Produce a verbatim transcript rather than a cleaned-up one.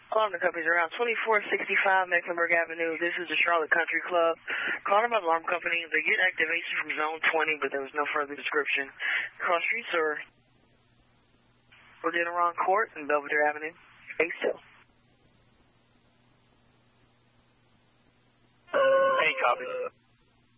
Alarm the company's around twenty-four sixty-five Mecklenburg Avenue. This is the Charlotte Country Club. Calling about alarm company. They get activation from zone twenty, but there was no further description. Cross streets or Ordineron Court and Belvedere Avenue. Stay still. Hey, copy.